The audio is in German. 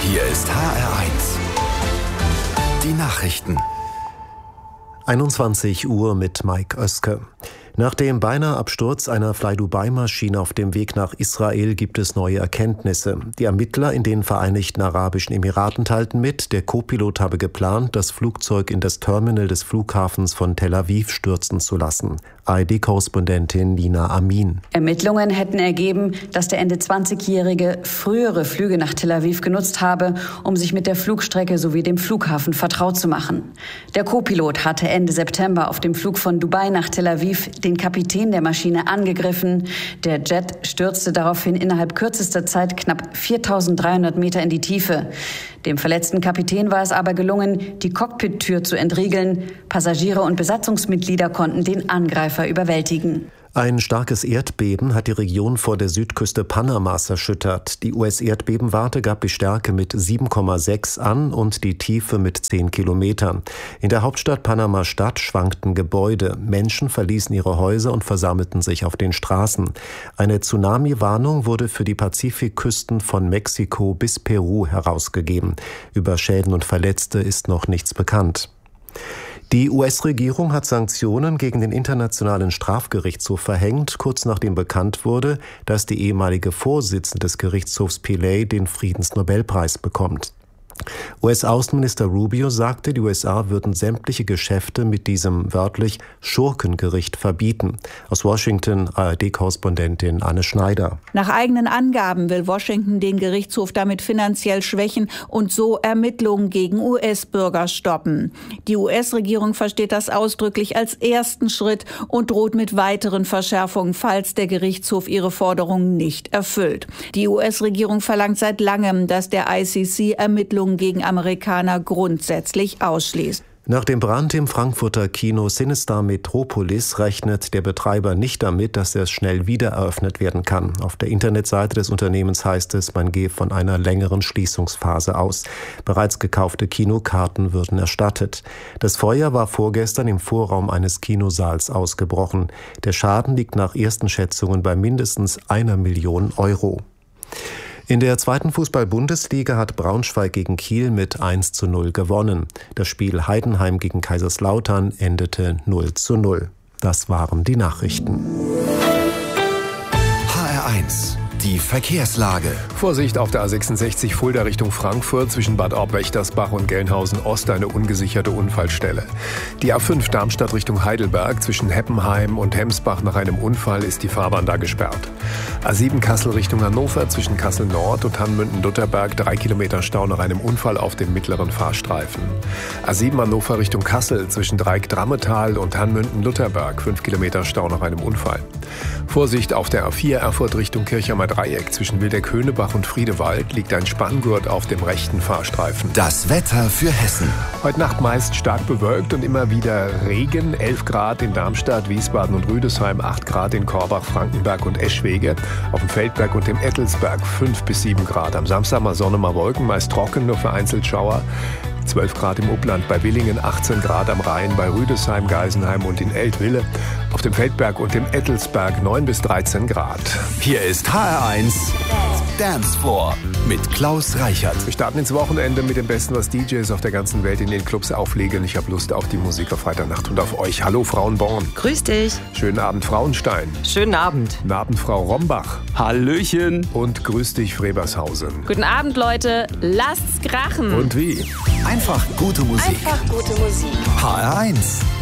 Hier ist HR1. Die Nachrichten. 21 Uhr mit Mike Oeske. Nach dem beinahe Absturz einer Fly-Dubai-Maschine auf dem Weg nach Israel gibt es neue Erkenntnisse. Die Ermittler in den Vereinigten Arabischen Emiraten teilten mit, der Co-Pilot habe geplant, das Flugzeug in das Terminal des Flughafens von Tel Aviv stürzen zu lassen. ARD-Korrespondentin Nina Amin. Ermittlungen hätten ergeben, dass der Ende 20-Jährige frühere Flüge nach Tel Aviv genutzt habe, um sich mit der Flugstrecke sowie dem Flughafen vertraut zu machen. Der Co-Pilot hatte Ende September auf dem Flug von Dubai nach Tel Aviv den Kapitän der Maschine angegriffen. Der Jet stürzte daraufhin innerhalb kürzester Zeit knapp 4.300 Meter in die Tiefe. Dem verletzten Kapitän war es aber gelungen, die Cockpit-Tür zu entriegeln. Passagiere und Besatzungsmitglieder konnten den Angreifer überwältigen. Ein starkes Erdbeben hat die Region vor der Südküste Panamas erschüttert. Die US-Erdbebenwarte gab die Stärke mit 7,6 an und die Tiefe mit 10 Kilometern. In der Hauptstadt Panama-Stadt schwankten Gebäude. Menschen verließen ihre Häuser und versammelten sich auf den Straßen. Eine Tsunami-Warnung wurde für die Pazifikküsten von Mexiko bis Peru herausgegeben. Über Schäden und Verletzte ist noch nichts bekannt. Die US-Regierung hat Sanktionen gegen den Internationalen Strafgerichtshof verhängt, kurz nachdem bekannt wurde, dass die ehemalige Vorsitzende des Gerichtshofs Pillay den Friedensnobelpreis bekommt. US-Außenminister Rubio sagte, die USA würden sämtliche Geschäfte mit diesem wörtlich Schurkengericht verbieten. Aus Washington ARD-Korrespondentin Anne Schneider. Nach eigenen Angaben will Washington den Gerichtshof damit finanziell schwächen und so Ermittlungen gegen US-Bürger stoppen. Die US-Regierung versteht das ausdrücklich als ersten Schritt und droht mit weiteren Verschärfungen, falls der Gerichtshof ihre Forderungen nicht erfüllt. Die US-Regierung verlangt seit langem, dass der ICC Ermittlungen gegen Amerikaner grundsätzlich ausschließt. Nach dem Brand im Frankfurter Kino Cinestar Metropolis rechnet der Betreiber nicht damit, dass es schnell wieder eröffnet werden kann. Auf der Internetseite des Unternehmens heißt es, man gehe von einer längeren Schließungsphase aus. Bereits gekaufte Kinokarten würden erstattet. Das Feuer war vorgestern im Vorraum eines Kinosaals ausgebrochen. Der Schaden liegt nach ersten Schätzungen bei mindestens 1 Million Euro. In der zweiten Fußball-Bundesliga hat Braunschweig gegen Kiel mit 1:0 gewonnen. Das Spiel Heidenheim gegen Kaiserslautern endete 0:0. Das waren die Nachrichten. HR1. Die Verkehrslage. Vorsicht auf der A66 Fulda Richtung Frankfurt zwischen Bad Aub-Wächtersbach und Gelnhausen-Ost eine ungesicherte Unfallstelle. Die A5 Darmstadt Richtung Heidelberg zwischen Heppenheim und Hemsbach nach einem Unfall ist die Fahrbahn da gesperrt. A7 Kassel Richtung Hannover zwischen Kassel Nord und Hannmünden-Dutterberg 3 Kilometer Stau nach einem Unfall auf dem mittleren Fahrstreifen. A7 Hannover Richtung Kassel zwischen Dreieck-Drammetal und Hannmünden-Dutterberg 5 Kilometer Stau nach einem Unfall. Vorsicht auf der A4 Erfurt Richtung Kirchheimer Dreieck zwischen Wildeck-Höhnebach und Friedewald liegt ein Spanngurt auf dem rechten Fahrstreifen. Das Wetter für Hessen. Heute Nacht meist stark bewölkt und immer wieder Regen. 11 Grad in Darmstadt, Wiesbaden und Rüdesheim, 8 Grad in Korbach, Frankenberg und Eschwege. Auf dem Feldberg und dem Ettelsberg 5 bis 7 Grad. Am Samstag mal Sonne, mal Wolken, meist trocken, nur vereinzelt Schauer. 12 Grad im Upland, bei Willingen 18 Grad am Rhein, bei Rüdesheim, Geisenheim und in Eltville. Auf dem Feldberg und dem Ettelsberg 9 bis 13 Grad. Hier ist HR1 Dance Floor mit Klaus Reichert. Wir starten ins Wochenende mit dem Besten, was DJs auf der ganzen Welt in den Clubs auflegen. Ich habe Lust auf die Musik auf Freitagnacht und auf euch. Hallo Frauenborn. Grüß dich. Schönen Abend Frauenstein. Schönen Abend. Guten Abend Frau Rombach. Hallöchen. Und grüß dich Frebershausen. Guten Abend Leute. Lasst's krachen. Und wie? Einfach gute Musik. Einfach gute Musik. HR1